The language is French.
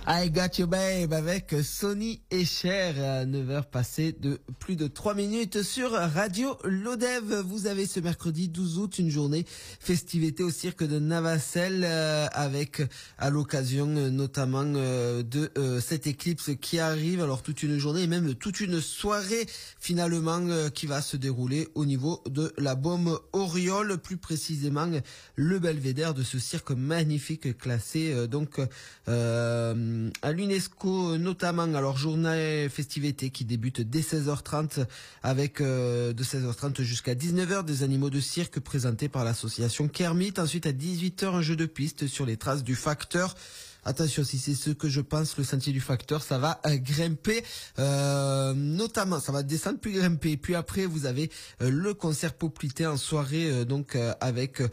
I Got You Babe avec Sonny et Cher à 9h passées de plus de 3 minutes sur Radio Lodève. Vous avez ce mercredi 12 août une journée festivité au cirque de Navacelles avec à l'occasion notamment de cette éclipse qui arrive. Alors toute une journée et même toute une soirée finalement qui va se dérouler au niveau de la Baume Oriole, plus précisément le belvédère de ce cirque magnifique classé à l'UNESCO notamment. Alors journée festivité qui débute dès 16h30 avec de 16h30 jusqu'à 19h des animaux de cirque présentés par l'association Kermit. Ensuite à 18h un jeu de piste sur les traces du facteur. Attention, si c'est ce que je pense, le sentier du facteur, ça va grimper, notamment, ça va descendre puis grimper. Puis après, vous avez le concert Poplité en soirée, avec